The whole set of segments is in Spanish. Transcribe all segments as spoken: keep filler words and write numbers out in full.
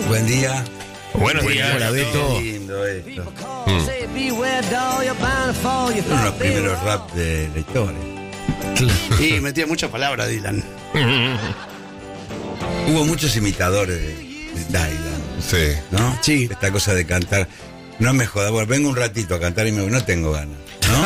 Buen día. Buenos Buen días. día, Beto. Qué lindo esto. Mm. Uno de los primeros rap de la historia. Y metía muchas palabras, Dylan. Hubo muchos imitadores de, de Dylan. Sí. ¿No? Sí. Esta cosa de cantar. No me jodas, bueno, vengo un ratito a cantar y me no tengo ganas,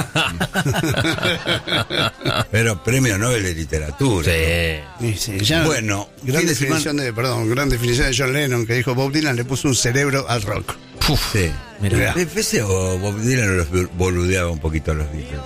¿no? Pero premio Nobel de literatura. Sí. Sí, sí, ya Bueno, gran fin de definición de, perdón, gran definición de John Lennon, que dijo Bob Dylan le puso un cerebro al rock. Sí. Mirá. ¿Ese o Bob Dylan los boludeaba un poquito a los Beatles?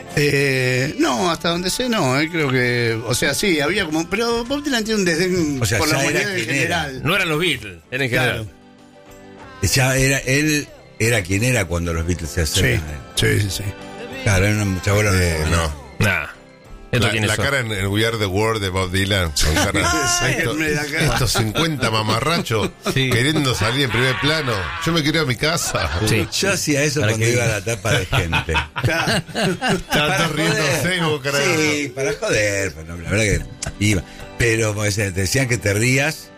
Eh, no, hasta donde sé, no, eh, creo que, o sea, sí, había como, pero Bob Dylan tiene un desdén O sea, por la ya era humanidad en quien general. No eran los Beatles, eran en general. Claro. Ya era, él era quien era cuando los Beatles se Sí, acercan. sí, sí, sí. Claro, era una mucha bola de... Eh, no. Nah. ¿Esto La, quiénes la son? cara en el We Are the World de Bob Dylan son caras. Sáquenme de acá. Estos cincuenta mamarrachos Sí. queriendo salir en primer plano. Yo me quiero ir a mi casa. Sí. Yo hacía eso ¿Para cuando qué? iba a la tapa de gente. Claro. Estás riéndose y vos, carajo. Sí, para joder. Pero la verdad que iba. Pero como decía, te decían que te rías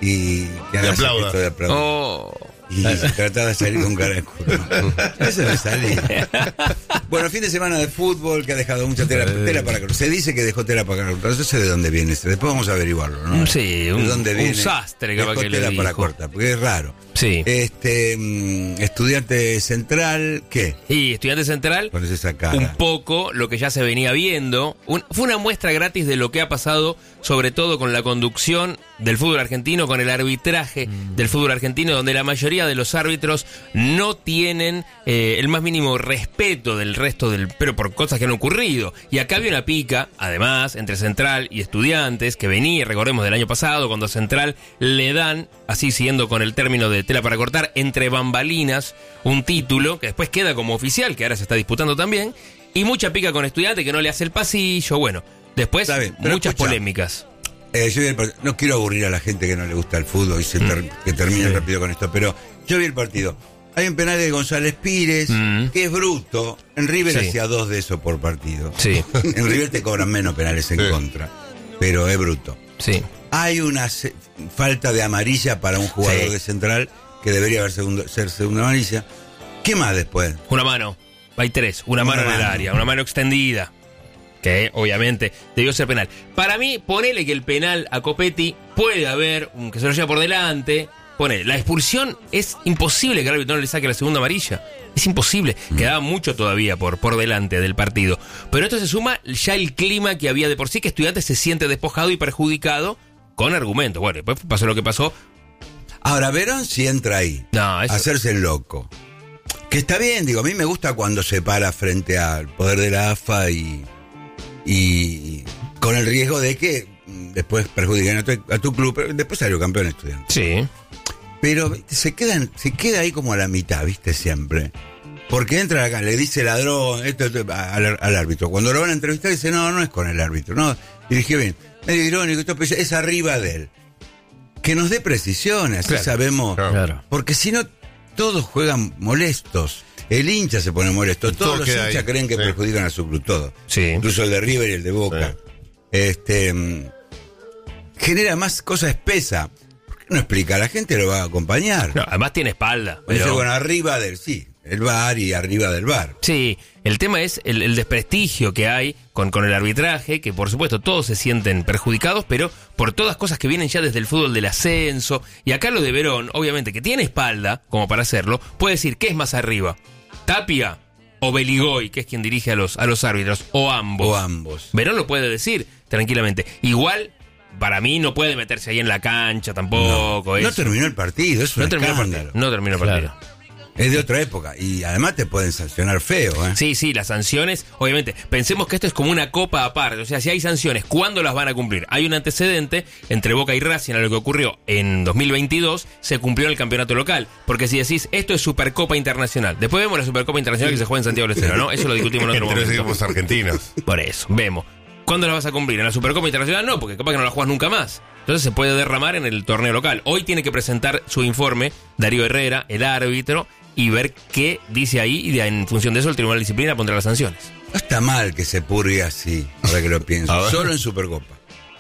y que hagas el aplaudas. gesto de aplaudir. Oh. Y trataba de salir con cara de culo. Eso me salía. Bueno, fin de semana de fútbol que ha dejado mucha tela, tela para cortar. Se dice que dejó tela para cortar. No sé de dónde viene este. Después vamos a averiguarlo, ¿no? Sí, ¿De un, dónde un viene? sastre Dejó capaz que le tela dijo. para cortar, porque es raro. Sí. Este, mm, estudiante central, ¿qué? Y Estudiante Central, Con esa cara. un poco lo que ya se venía viendo. Un- fue una muestra gratis de lo que ha pasado, sobre todo con la conducción del fútbol argentino, con el arbitraje del fútbol argentino, donde la mayoría de los árbitros no tienen eh, el más mínimo respeto del resto del... pero por cosas que han ocurrido. Y acá había una pica, además, entre Central y Estudiantes, que venía, recordemos, del año pasado, cuando a Central le dan, así siguiendo con el término de tela para cortar, entre bambalinas, un título que después queda como oficial, que ahora se está disputando también, y mucha pica con Estudiantes que no le hace el pasillo, bueno, después Está bien, pero muchas escucha. polémicas. Eh, yo vi el part- no quiero aburrir a la gente que no le gusta el fútbol y se ter- que termine Sí. rápido con esto, pero yo vi el partido. Hay un penal de González Pires, Mm. que es bruto. En River Sí. hacía dos de esos por partido. Sí, En River te cobran menos penales en Sí. contra, pero es bruto. sí. Hay una se- falta de amarilla para un jugador Sí. de Central que debería haber segundo, ser segunda amarilla. ¿Qué más después? Una mano, hay tres, una, Una mano en el mano. área, una mano extendida, que obviamente debió ser penal. Para mí, ponele que el penal a Copetti puede haber, un que se lo lleva por delante, ponele, la expulsión es imposible que el árbitro no le saque la segunda amarilla. Es imposible, quedaba mucho todavía por, por delante del partido. Pero esto se suma ya el clima que había de por sí, que Estudiantes se siente despojado y perjudicado con argumentos. Bueno, después pasó lo que pasó. Ahora, Verón si entra ahí. No, eso- Hacerse el loco. Que está bien, digo, a mí me gusta cuando se para frente al poder de la A F A y, y con el riesgo de que mm, después perjudiquen a tu, a tu club, pero después salió campeón Estudiante. Sí. Pero ¿viste? se quedan, se queda ahí como a la mitad, viste, siempre. Porque entra acá, le dice ladrón, esto, esto, al, al árbitro. Cuando lo van a entrevistar dice, no, no es con el árbitro, no, dirigió bien. Medio irónico, esto, pero es arriba de él. Que nos dé precisiones, así Claro. sabemos. Claro. Porque si no, todos juegan molestos. El hincha se pone molesto. Todos Todo los queda hinchas ahí. creen que Sí. perjudican a su club, todo. Sí. Incluso el de River y el de Boca. Sí. Este mm, genera más cosa espesa. ¿Por qué no explica? La gente lo va a acompañar. No, además tiene espalda. Dice, Pero... bueno, arriba del, sí, el bar y arriba del bar. Sí, el tema es el, el desprestigio que hay con, con el arbitraje, que por supuesto todos se sienten perjudicados, pero por todas cosas que vienen ya desde el fútbol del ascenso. Y acá lo de Verón, obviamente, que tiene espalda como para hacerlo, puede decir, ¿qué es más arriba? ¿Tapia o Beligoy, que es quien dirige a los, a los árbitros? O ambos. O ambos. Verón lo puede decir tranquilamente. Igual, para mí, no puede meterse ahí en la cancha tampoco. No, eso. no terminó el partido, es un No terminó el escándalo. partido. No terminó el partido. Es de otra época. Y además te pueden sancionar feo, ¿eh? Sí, sí, las sanciones, obviamente, pensemos que esto es como una copa aparte, o sea, si hay sanciones, ¿cuándo las van a cumplir? Hay un antecedente entre Boca y Racing a lo que ocurrió en dos mil veintidós, se cumplió en el campeonato local, porque si decís, esto es Supercopa Internacional, después vemos la Supercopa Internacional que se juega en Santiago del Estero, ¿no? Eso lo discutimos en otro Entre los momento. equipos argentinos. Por eso, vemos. ¿Cuándo la vas a cumplir? ¿En la Supercopa Internacional? No, porque capaz que no la juegas nunca más. Entonces se puede derramar en el torneo local. Hoy tiene que presentar su informe Darío Herrera, el árbitro, y ver qué dice ahí, y de, en función de eso el Tribunal de Disciplina pondrá las sanciones. No está mal que se purgue así, ahora que lo pienso. A ver. Solo en Supercopa.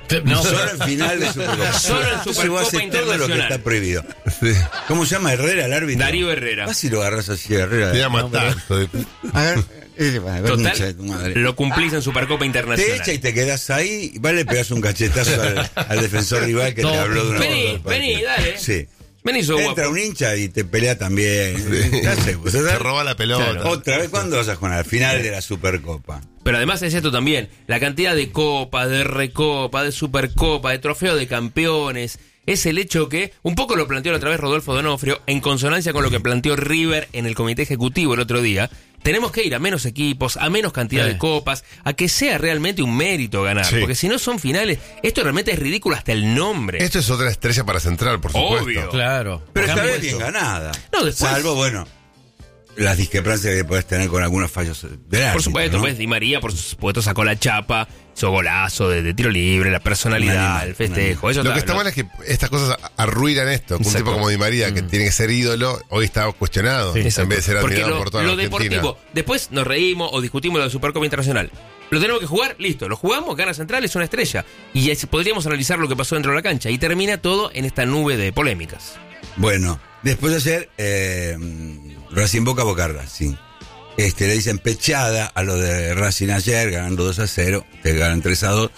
No, Solo en final de Supercopa. Solo en Entonces Supercopa vos haces todo lo que Internacional. está prohibido. Sí. ¿Cómo se llama Herrera el árbitro? Darío Herrera. Vas y lo agarras así, Herrera. Te iba a matar. Soy- A ver, eh, va, a ver, Total, hincha de tu madre. lo cumplís en Supercopa Te Internacional. echa y te quedas ahí, y vale, le pegas un cachetazo al, al defensor rival que te No, habló de una vení, forma del partido. vení, dale. Sí. Vení, sos Entra guapo. un hincha y te pelea también. ¿Qué haces? ¿Vos Te sabés? roba la pelota. Otra vez, ¿cuándo vas a jugar? Al final de la Supercopa. Pero además es esto también, la cantidad de copas, de recopa, de supercopa, de trofeo de campeones, es el hecho que, un poco lo planteó la otra vez Rodolfo Donofrio, en consonancia con lo que planteó River en el comité ejecutivo el otro día, tenemos que ir a menos equipos, a menos cantidad Sí. de copas, a que sea realmente un mérito ganar, Sí. porque si no son finales, esto realmente es ridículo hasta el nombre. Esto es otra estrella para Central, por supuesto. Obvio. claro. Pero esta Cambio vez bien esto. ganada. No, después- Salvo, bueno, las discrepancias que podés tener con algunos fallos del árbitro, Por supuesto, ¿no? pues Di María, por supuesto, sacó la chapa, hizo golazo de, de tiro libre, la personalidad, Un animal, el festejo. Eso Lo que está- está mal es que estas cosas arruinan esto. Un Exacto. tipo como Di María, que tiene que ser ídolo, hoy está cuestionado. Sí, en vez de ser Porque admirado lo, por toda lo la Argentina. deportivo, después nos reímos o discutimos lo de Supercopa Internacional. Lo tenemos que jugar, listo, lo jugamos, gana Central, es una estrella. Y es- podríamos analizar lo que pasó dentro de la cancha. Y termina todo en esta nube de polémicas. Bueno, después de ayer, eh, Racing Boca, Boca Racing. Este, le dicen pechada a lo de Racing ayer, ganando dos a cero, que ganan tres a dos.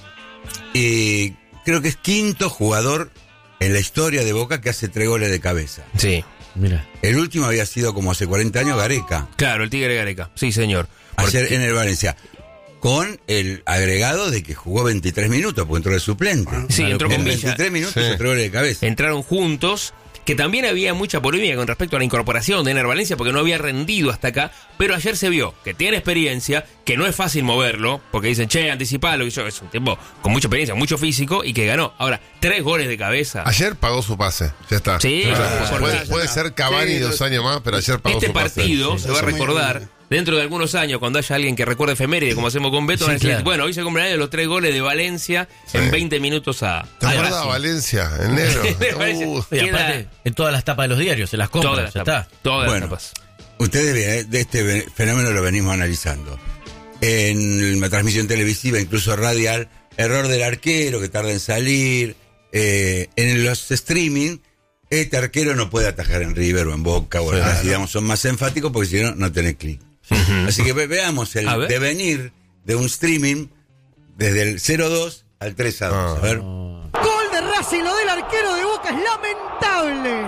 Y creo que es quinto jugador en la historia de Boca que hace tres goles de cabeza. Sí. Mira. El último había sido como hace cuarenta años Gareca, Claro, el Tigre Gareca. Sí, señor. ayer en el Valencia. Con el agregado de que jugó veintitrés minutos, porque entró de suplente. Sí, entró con en Villa. veintitrés minutos Sí. hizo tres goles de cabeza. Entraron juntos, que también había mucha polémica con respecto a la incorporación de Ener Valencia porque no había rendido hasta acá, pero ayer se vio que tiene experiencia, que no es fácil moverlo, porque dicen, che, anticipalo, y yo, es un tipo con mucha experiencia, mucho físico, y que ganó. Ahora, tres goles de cabeza. Ayer pagó su pase, ya está. Sí, O sea, por puede, supuesto. puede ser Cavani Sí, dos pero- años más, pero ayer pagó Este su pase. partido Sí, se va a eso me- recordar dentro de algunos años, cuando haya alguien que recuerde efeméride, como hacemos con Beto, Sí, van a decir, claro. bueno, hoy se cumplen años los tres goles de Valencia Sí. en veinte minutos a, ¿Te a acuerdas Racing. Valencia, en enero? Valencia. Uh, Y Queda- aparte, en todas las tapas de los diarios, se las compran, Todas las ya tapas. está. Todas las Bueno. tapas. Ustedes ven, eh, de este ve- fenómeno lo venimos analizando. En la transmisión televisiva, incluso radial, error del arquero que tarda en salir. Eh, en los streaming, este arquero no puede atajar en River o en Boca, o Claro. así, digamos, son más enfáticos porque si no, no tenés clic. Así que ve- veamos el A ver. devenir de un streaming desde el cero dos al tres a dos. Ah. A ver. Gol de Racing, lo del arquero de Boca es lamentable.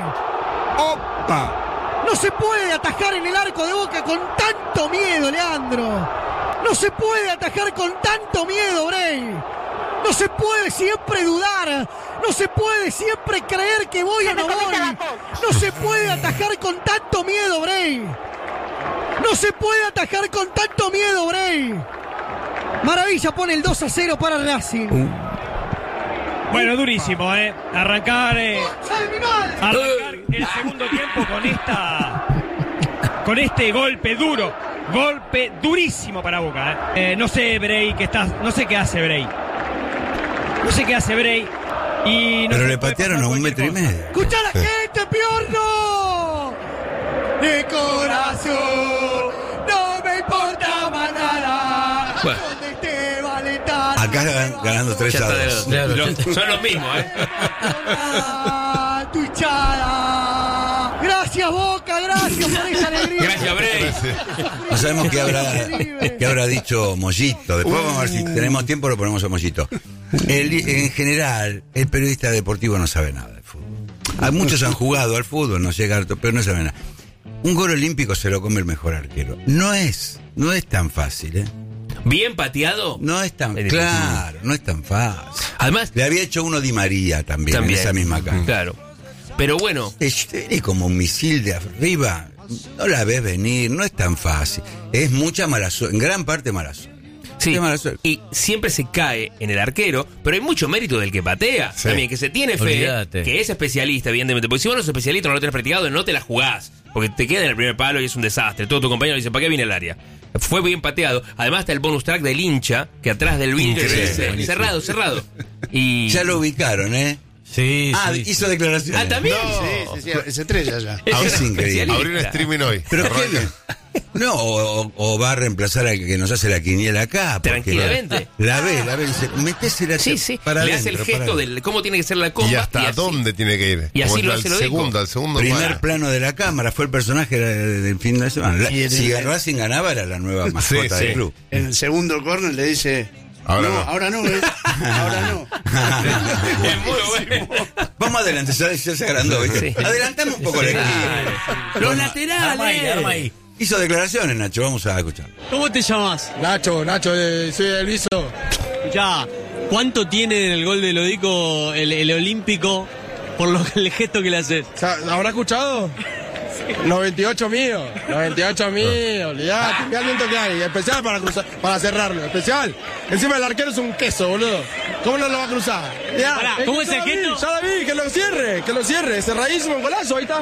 ¡Opa! No se puede atajar en el arco de Boca con tanto miedo, Leandro. No se puede atajar con tanto miedo, Bray. No se puede siempre dudar. No se puede siempre creer que voy o no voy. No se puede atajar con tanto miedo, Bray. No se puede atajar con tanto miedo, Bray. Maravilla pone el dos a cero para Racing. Bueno, durísimo, ¿eh? Arrancar, eh, ¡Sabe mi madre! arrancar el segundo tiempo con esta, con este golpe duro, golpe durísimo para Boca, ¿eh? Eh, no sé, Bray, que está, no sé qué hace Bray, no sé qué hace Bray. Y no Pero se le puede patearon pasar a un cualquier metro y cosa. medio. ¡Escucha a la gente, Piorno! De corazón, no me importa más nada. Bueno. Donde esté Valentano. Acá gan- ganando tres Ya a está de dos. los- Claro, los- ya- son los mismos, ¿eh? Ah, tu hinchada. Gracias, Boca, gracias por esa alegría. Gracias, Bray. No sabemos qué habrá, qué habrá dicho Mollito. Después vamos a ver si tenemos tiempo, lo ponemos a Mollito. El- en general, el periodista deportivo no sabe nada de fútbol. Hay muchos han jugado al fútbol, no llega harto, pero no saben nada. Un gol olímpico se lo come el mejor arquero. No es, no es tan fácil, ¿eh? Bien pateado. No es tan, Es difícil. claro, no es tan fácil. Además, Le había hecho uno Di María también, también. en esa misma cancha. Claro. Pero bueno, Es, es como un misil de arriba, no la ves venir, no es tan fácil. Es mucha mala suerte, en gran parte mala suerte. sí. Qué mala suerte. Y siempre se cae en el arquero, pero hay mucho mérito del que patea. Sí. También que se tiene fe, Olvídate. que es especialista, evidentemente. Porque si vos no sos especialista, no lo tenés practicado, no te la jugás. Porque te queda en el primer palo y es un desastre. Todo tu compañero dice, ¿para qué viene el área? Fue bien pateado. Además está el bonus track del hincha, que atrás del vidrio Increíble. dice, cerrado, cerrado. Y Ya lo ubicaron, ¿eh? Sí, Ah, sí, hizo declaraciones. Ah, también. Sí, sí, sí, es estrella ya. Ah, es una increíble. especialista. Abrió un streaming hoy. Pero Arranca. qué bien. No, o, o va a reemplazar al que nos hace la quiniela acá. porque Tranquilamente. La, la ve, la ve, dice, metésela Sí, sí. para Le hace el adentro, gesto para- de cómo tiene que ser la comba. ¿Y hasta así- dónde tiene que ir? y así Como lo al hace lo dijo. segundo, al segundo. Primer para. plano de la cámara, fue el personaje de- del fin de semana. La- Y si el- Racing ganaba, era la nueva mascota sí. del club. En el segundo corner le dice. Ahora no, no. ahora no, ¿eh? Ahora no. Es muy bueno. Vamos adelante, ya, ya se agrandó. ¿viste? Sí. Adelantame un poco Sí. el equipo. Los Bueno, laterales. Arma ahí, arma ahí. Hizo declaraciones, Nacho, vamos a escuchar. ¿Cómo te llamas? Nacho, Nacho, eh, soy el Viso. Ya, ¿cuánto tiene en el gol de Lodico el, el olímpico por lo, el gesto que le haces? ¿Habrá escuchado? noventa y ocho mío, noventa y ocho mío, olvidate, mirá el viento que hay, especial para cruzar, para cerrarlo, especial. Encima el arquero es un queso, boludo. ¿Cómo no lo va a cruzar? Mirá, Pará, que ¿cómo ya es el la vi, gesto? Ya la vi, que lo cierre, que lo cierre, cerradísimo, un golazo, ahí está.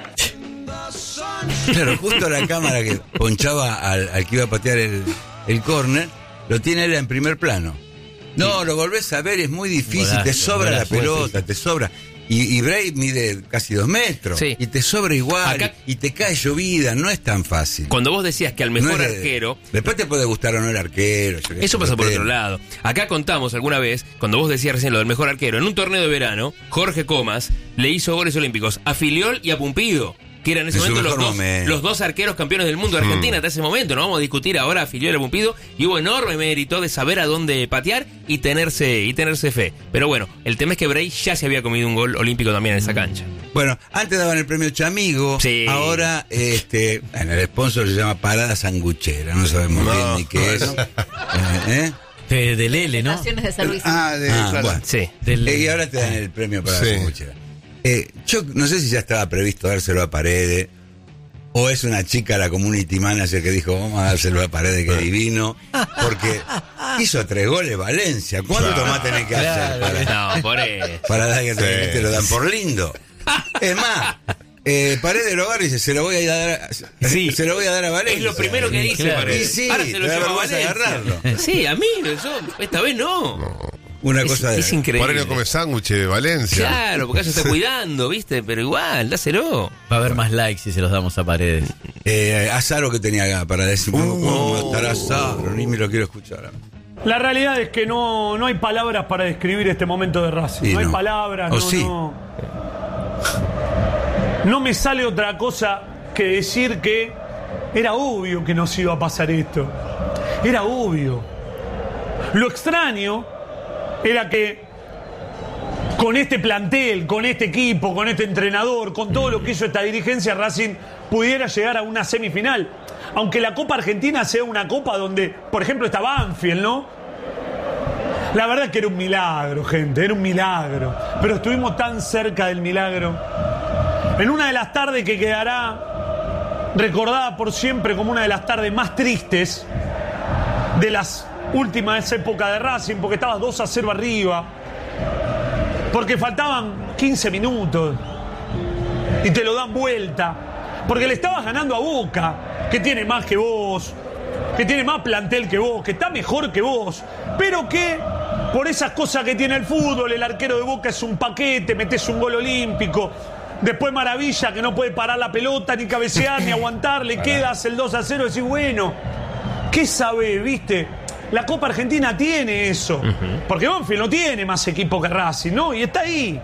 Claro, justo la cámara que ponchaba al, al que iba a patear el, el córner, lo tiene él en primer plano. No, lo volvés a ver, es muy difícil, Golazo, te sobra la golazo, pelota, te sobra. Y, y Bray mide casi dos metros. Sí. Y te sobra igual. Acá- y te cae llovida, no es tan fácil. Cuando vos decías que al mejor No es de- arquero. Después te puede gustar o no el arquero. yo qué Eso sé, pasa por pero- otro lado. Acá contamos alguna vez, cuando vos decías recién lo del mejor arquero, en un torneo de verano, Jorge Comas le hizo goles olímpicos a Filiol y a Pumpido, que eran en ese En su momento los mejor dos, momento. los dos arqueros campeones del mundo de Argentina hasta ese momento. No vamos a discutir ahora a Filiol y a Pumpido. Y hubo enorme mérito de saber a dónde patear y tenerse, y tenerse fe. Pero bueno, el tema es que Bray ya se había comido un gol olímpico también en esa cancha. Bueno, antes daban el premio Chamigo, Sí. ahora este, en el sponsor se llama Parada Sanguchera, no sabemos No, bien ni qué es. no. Eh, ¿eh? De- del L, ¿no? Estaciones de servicio. Ah, de, Ah, claro. bueno. Sí. Del- Eh, y ahora te dan el premio Parada Sí. Sanguchera. Eh, yo no sé si ya estaba previsto dárselo a Paredes, o es una chica, la community manager, que dijo, vamos a dárselo a Paredes, que divino, porque hizo tres goles Valencia. ¿Cuánto Claro. más tenés que hacer para, No, por eso. para dar que Sí. te, te lo dan por lindo? Es más, eh, Paredes lo agarra y dice, se lo voy a dar a, Sí. se lo voy a dar a Valencia. Es lo primero que dice Claro. Paredes. Y sí, Ahora se lo te da lleva a vergüenza Valencia. agarrarlo. Sí, a mí, eso, esta vez no. Una Es, cosa de... es increíble. Por ahí no come sándwich de Valencia. Claro, porque eso está cuidando, ¿viste? Pero igual, dáselo. Va a haber más likes si se los damos a Paredes. Eh, Azaro que tenía acá para decir, ¿cómo matar a Azaro? Ni me lo quiero escuchar. La realidad es que no, no hay palabras para describir este momento de Racing. Sí, no hay no. palabras, ¿O no, sí? no. No me sale otra cosa que decir que era obvio que nos iba a pasar esto. Era obvio. Lo extraño era que con este plantel, con este equipo, con este entrenador, con todo lo que hizo esta dirigencia, Racing pudiera llegar a una semifinal. Aunque la Copa Argentina sea una copa donde, por ejemplo, está Banfield, ¿no? La verdad es que era un milagro, gente, era un milagro. Pero estuvimos tan cerca del milagro. En una de las tardes que quedará recordada por siempre como una de las tardes más tristes de las últimas épocas de Racing, porque estabas dos a cero arriba, porque faltaban quince minutos y te lo dan vuelta, porque le estabas ganando a Boca, que tiene más que vos, que tiene más plantel que vos, que está mejor que vos, pero que por esas cosas que tiene el fútbol, el arquero de Boca es un paquete, metes un gol olímpico, después Maravilla que no puede parar la pelota, ni cabecear, ni aguantar, le quedas el dos a cero y decís, bueno, ¿qué sabe, viste? La Copa Argentina tiene eso, porque Banfield no tiene más equipo que Racing, ¿no? Y está ahí.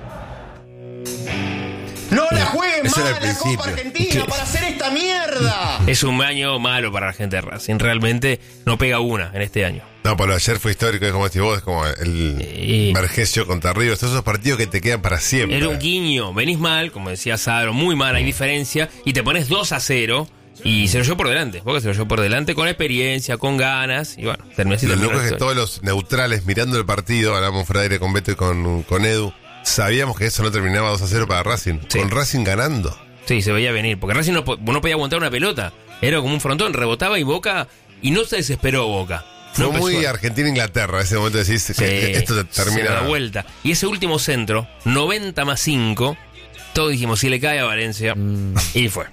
No la jueguen Ese era más el la Copa principio. Argentina para hacer esta mierda. Es un año malo para la gente de Racing. Realmente no pega una en este año. No, pero ayer fue histórico, es como decís vos, es como el Sí. Vergesio contra Ríos, esos partidos que te quedan para siempre. Era un guiño. Venís mal, como decía Sadro, muy mal, hay diferencia, y te pones dos a cero y se lo llevó por delante. Boca se lo llevó por delante con experiencia, con ganas, y bueno, terminó así. Lo terminó loco la es que historia. todos los neutrales mirando el partido, hablamos fuera de aire con Beto y con, con Edu, sabíamos que eso no terminaba dos a cero para Racing, Sí. con Racing ganando. Sí, se veía venir, porque Racing no, po- no podía aguantar una pelota. Era como un frontón, rebotaba y Boca, y no se desesperó Boca. Fue No muy empezó a- Argentina-Inglaterra, ese momento decís Sí, que esto te se termina. da vuelta. Y ese último centro, noventa más cinco, todos dijimos, si le cae a Valencia, y fue.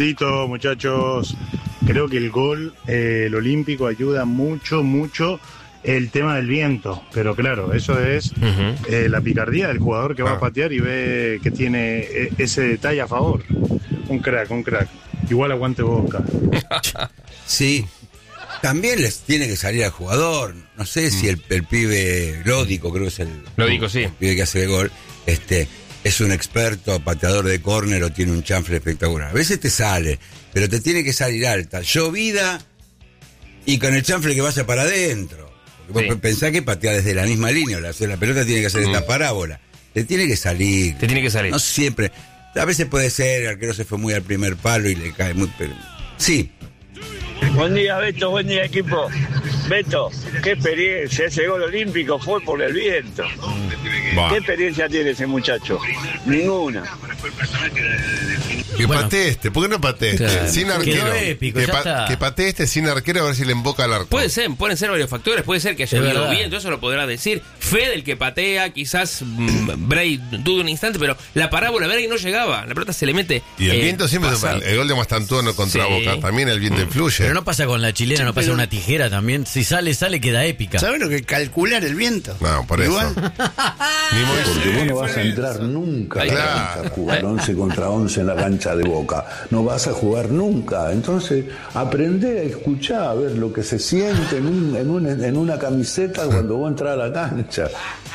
Betito, muchachos, creo que el gol, eh, el olímpico, ayuda mucho, mucho el tema del viento, pero claro, eso es uh-huh. eh, la picardía del jugador que va ah. a patear y ve que tiene eh, ese detalle a favor. Un crack, un crack. Igual aguante Boca. Sí. También les tiene que salir al jugador. No sé si el, el pibe Lódico, creo que es el, Lódico, sí. el pibe que hace el gol, este, es un experto pateador de córner o tiene un chanfle espectacular. A veces te sale, pero te tiene que salir alta, llovida y con el chanfle que vaya para adentro. Porque sí. Vos pensás que patea desde la misma línea, la, la pelota tiene que hacer mm. esta parábola. Te tiene que salir. Te tiene que salir. No siempre. A veces puede ser, el arquero se fue muy al primer palo y le cae muy... Pero, sí. Buen día, Beto, buen día, equipo. Beto, qué experiencia, ese gol olímpico fue por el viento. Va. ¿Qué experiencia tiene ese muchacho? Ninguna. Que bueno, patee este, ¿por qué no patee este? Claro. Sin arquero. Épico, que, pa- que patee este sin arquero a ver si le emboca al arco. Puede ser, pueden ser varios factores, puede ser que haya habido viento, eso lo podrá decir. Fe del que patea, quizás mmm, Bray duda un instante, pero la parábola Bray no llegaba, la pelota se le mete. Y el eh, viento siempre, pasa. El gol de Mastantuono contra sí. Boca, también el viento influye. Pero no pasa con la chilena, no pasa con una tijera también. Si sale, sale, queda épica. ¿Sabes lo que calcular el viento? No, por Igual. eso. Ni muy Porque vos no vas a entrar nunca a, claro. a jugar once contra once en la cancha de Boca. No vas a jugar nunca. Entonces, aprende a escuchar, a ver lo que se siente en, un, en, un, en una camiseta cuando vos entras a la cancha.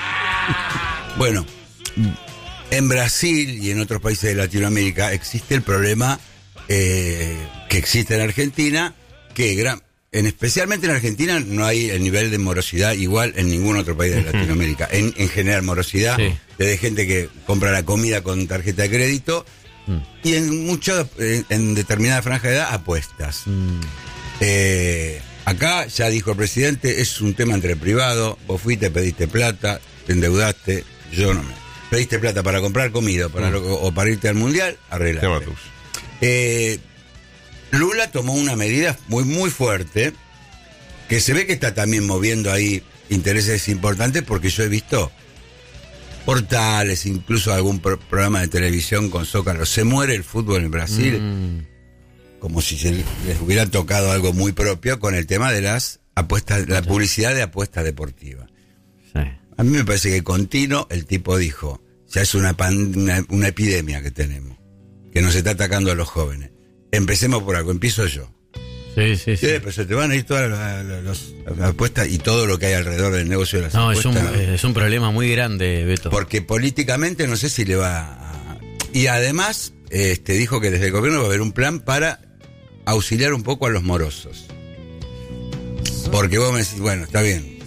Bueno, en Brasil y en otros países de Latinoamérica existe el problema eh, que existe en Argentina, que gran, en, especialmente en Argentina no hay el nivel de morosidad igual en ningún otro país de Latinoamérica. En, en general, morosidad, sí. desde gente que compra la comida con tarjeta de crédito mm. y en muchas, en, en determinada franja de edad, apuestas. Mm. Eh, acá ya dijo el presidente, es un tema entre privado, vos fuiste, pediste plata, te endeudaste, yo no me... Pediste plata para comprar comida para mm. lo, o para irte al mundial, arreglate. Eh, Lula tomó una medida muy muy fuerte que se ve que está también moviendo ahí intereses importantes, porque yo he visto portales, incluso algún pro- programa de televisión con Zócalo. Se muere el fútbol en Brasil, mm. como si se les hubiera tocado algo muy propio con el tema de las apuestas, la publicidad de apuestas deportivas. Sí. A mí me parece que continuo el tipo dijo, ya es una, pan, una, una epidemia que tenemos, que nos está atacando a los jóvenes. Empecemos por algo, empiezo yo. Sí, sí, sí. sí pero se te van a ir todas las, las, las apuestas y todo lo que hay alrededor del negocio de las no, apuestas. No, es, es un problema muy grande, Beto. Porque políticamente no sé si le va a... Y además, este, dijo que desde el gobierno va a haber un plan para auxiliar un poco a los morosos. Porque vos me decís, bueno, está bien,